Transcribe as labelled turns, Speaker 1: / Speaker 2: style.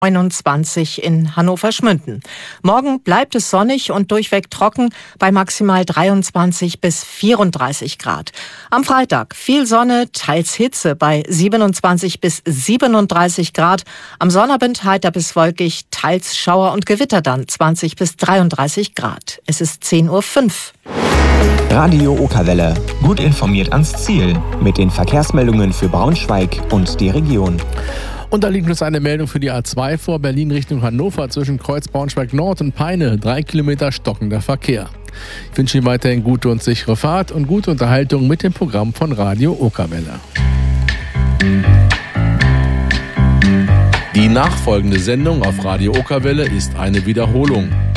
Speaker 1: 29 in Hannover-Schmünden. Morgen bleibt es sonnig und durchweg trocken bei maximal 23 bis 34 Grad. Am Freitag viel Sonne, teils Hitze bei 27 bis 37 Grad. Am Sonnabend heiter bis wolkig, teils Schauer und Gewitter dann 20 bis 33 Grad. Es ist 10:05 Uhr.
Speaker 2: Radio Okerwelle. Gut informiert ans Ziel. Mit den Verkehrsmeldungen für Braunschweig und die Region.
Speaker 3: Und da liegt uns eine Meldung für die A2 vor, Berlin Richtung Hannover zwischen Kreuz Braunschweig Nord und Peine. 3 Kilometer stockender Verkehr. Ich wünsche Ihnen weiterhin gute und sichere Fahrt und gute Unterhaltung mit dem Programm von Radio Okerwelle. Die nachfolgende Sendung auf Radio Okerwelle ist eine Wiederholung.